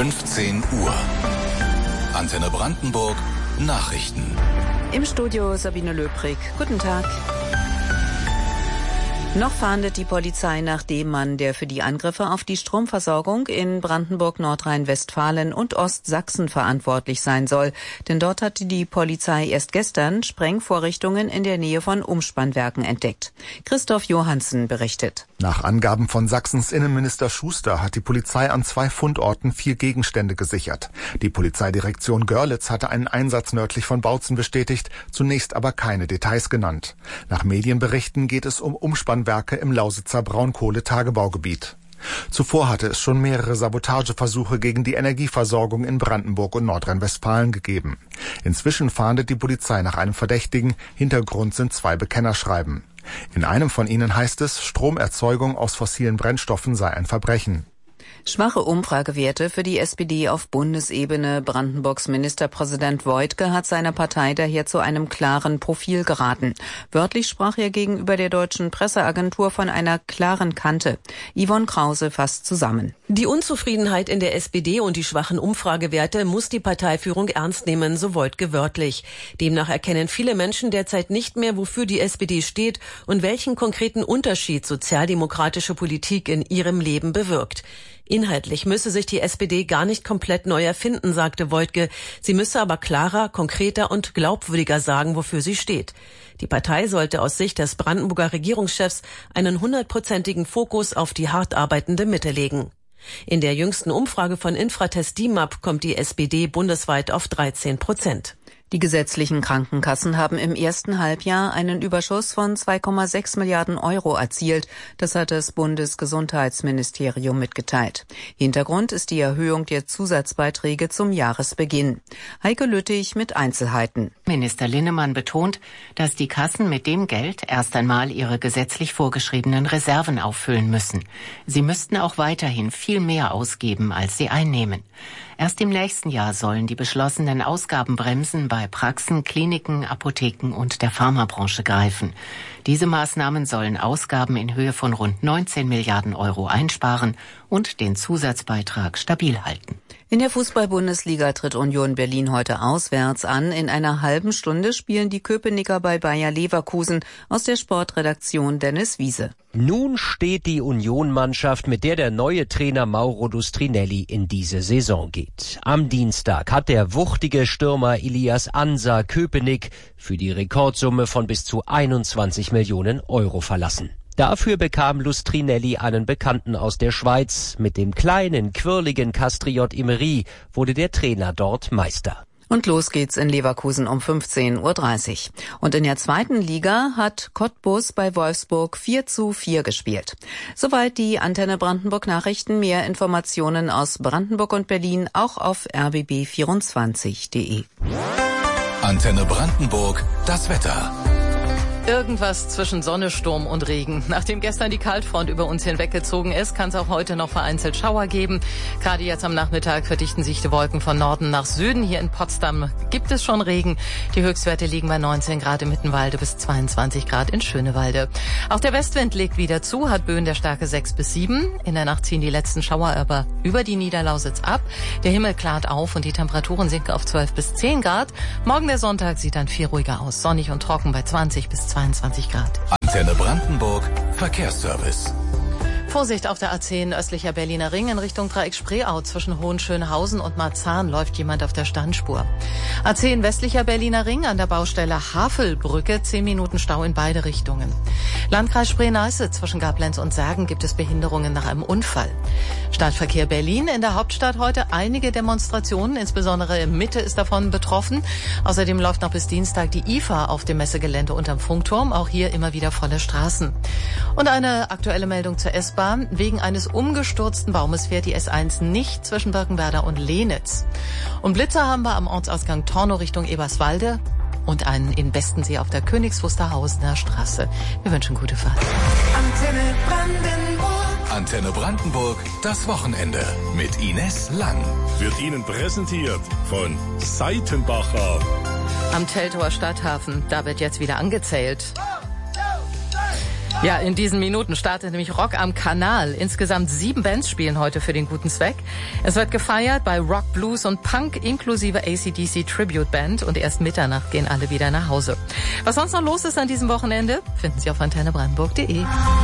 15 Uhr. Antenne Brandenburg, Nachrichten. Im Studio Sabine Löbrig. Guten Tag. Noch fahndet die Polizei nach dem Mann, der für die Angriffe auf die Stromversorgung in Brandenburg, Nordrhein-Westfalen und Ostsachsen verantwortlich sein soll. Denn dort hatte die Polizei erst gestern Sprengvorrichtungen in der Nähe von Umspannwerken entdeckt. Christoph Johansen berichtet. Nach Angaben von Sachsens Innenminister Schuster hat die Polizei an 2 Fundorten 4 Gegenstände gesichert. Die Polizeidirektion Görlitz hatte einen Einsatz nördlich von Bautzen bestätigt, zunächst aber keine Details genannt. Nach Medienberichten geht es um Umspannwerke im Lausitzer Braunkohletagebaugebiet. Zuvor hatte es schon mehrere Sabotageversuche gegen die Energieversorgung in Brandenburg und Nordrhein-Westfalen gegeben. Inzwischen fahndet die Polizei nach einem Verdächtigen. Hintergrund sind 2 Bekennerschreiben. In einem von ihnen heißt es, Stromerzeugung aus fossilen Brennstoffen sei ein Verbrechen. Schwache Umfragewerte für die SPD auf Bundesebene. Brandenburgs Ministerpräsident Woidke hat seiner Partei daher zu einem klaren Profil geraten. Wörtlich sprach er gegenüber der deutschen Presseagentur von einer klaren Kante. Yvonne Krause fasst zusammen. Die Unzufriedenheit in der SPD und die schwachen Umfragewerte muss die Parteiführung ernst nehmen, so Woidke wörtlich. Demnach erkennen viele Menschen derzeit nicht mehr, wofür die SPD steht und welchen konkreten Unterschied sozialdemokratische Politik in ihrem Leben bewirkt. Inhaltlich müsse sich die SPD gar nicht komplett neu erfinden, sagte Woidke. Sie müsse aber klarer, konkreter und glaubwürdiger sagen, wofür sie steht. Die Partei sollte aus Sicht des Brandenburger Regierungschefs einen 100%igen Fokus auf die hart arbeitende Mitte legen. In der jüngsten Umfrage von Infratest DIMAP kommt die SPD bundesweit auf 13%. Die gesetzlichen Krankenkassen haben im ersten Halbjahr einen Überschuss von 2,6 Milliarden Euro erzielt. Das hat das Bundesgesundheitsministerium mitgeteilt. Hintergrund ist die Erhöhung der Zusatzbeiträge zum Jahresbeginn. Heike Lüttich mit Einzelheiten. Minister Linnemann betont, dass die Kassen mit dem Geld erst einmal ihre gesetzlich vorgeschriebenen Reserven auffüllen müssen. Sie müssten auch weiterhin viel mehr ausgeben, als sie einnehmen. Erst im nächsten Jahr sollen die beschlossenen Ausgabenbremsen bei Praxen, Kliniken, Apotheken und der Pharmabranche greifen. Diese Maßnahmen sollen Ausgaben in Höhe von rund 19 Milliarden Euro einsparen und den Zusatzbeitrag stabil halten. In der Fußball-Bundesliga tritt Union Berlin heute auswärts an. In einer halben Stunde spielen die Köpenicker bei Bayer Leverkusen. Aus der Sportredaktion Dennis Wiese. Nun steht die Union-Mannschaft, mit der neue Trainer Mauro Lustrinelli in diese Saison geht. Am Dienstag hat der wuchtige Stürmer Ilias Ansa Köpenick für die Rekordsumme von bis zu 21 Millionen Euro verlassen. Dafür bekam Lustrinelli einen Bekannten aus der Schweiz. Mit dem kleinen, quirligen Castriot Emery wurde der Trainer dort Meister. Und los geht's in Leverkusen um 15:30 Uhr. Und in der zweiten Liga hat Cottbus bei Wolfsburg 4:4 gespielt. Soweit die Antenne Brandenburg Nachrichten. Mehr Informationen aus Brandenburg und Berlin auch auf rbb24.de. Antenne Brandenburg, das Wetter. Irgendwas zwischen Sonne, Sturm und Regen. Nachdem gestern die Kaltfront über uns hinweggezogen ist, kann es auch heute noch vereinzelt Schauer geben. Gerade jetzt am Nachmittag verdichten sich die Wolken von Norden nach Süden. Hier in Potsdam gibt es schon Regen. Die Höchstwerte liegen bei 19 Grad im Mittenwalde bis 22 Grad in Schönewalde. Auch der Westwind legt wieder zu, hat Böen der Stärke 6 bis 7. In der Nacht ziehen die letzten Schauer aber über die Niederlausitz ab. Der Himmel klart auf und die Temperaturen sinken auf 12 bis 10 Grad. Morgen der Sonntag sieht dann viel ruhiger aus. Sonnig und trocken bei 20 bis 22 Grad. Antenne Brandenburg, Verkehrsservice. Vorsicht auf der A10 östlicher Berliner Ring in Richtung Dreieck Spreeau. Zwischen Hohenschönhausen und Marzahn läuft jemand auf der Standspur. A10 westlicher Berliner Ring an der Baustelle Havelbrücke, 10 Minuten Stau in beide Richtungen. Landkreis Spree-Neiße zwischen Gablenz und Särgen gibt es Behinderungen nach einem Unfall. Stadtverkehr Berlin, in der Hauptstadt heute einige Demonstrationen, insbesondere Mitte ist davon betroffen. Außerdem läuft noch bis Dienstag die IFA auf dem Messegelände unterm Funkturm, auch hier immer wieder volle Straßen. Und eine aktuelle Meldung zur S-Bahn. Wegen eines umgestürzten Baumes fährt die S1 nicht zwischen Birkenwerder und Lehnitz. Und Blitzer haben wir am Ortsausgang Tornow Richtung Eberswalde und einen in Bestensee auf der Königs-Wusterhausener Straße. Wir wünschen gute Fahrt. Antenne Brandenburg. Antenne Brandenburg, das Wochenende mit Ines Lang. Wird Ihnen präsentiert von Seitenbacher. Am Teltower Stadthafen, da wird jetzt wieder angezählt. Ja, in diesen Minuten startet nämlich Rock am Kanal. Insgesamt 7 Bands spielen heute für den guten Zweck. Es wird gefeiert bei Rock, Blues und Punk inklusive AC/DC Tribute Band und erst Mitternacht gehen alle wieder nach Hause. Was sonst noch los ist an diesem Wochenende, finden Sie auf antennebrandenburg.de.